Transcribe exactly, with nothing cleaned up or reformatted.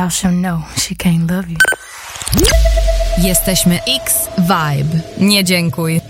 how she'll know she can't love you. Jesteśmy X-Vibe. Nie dziękuj.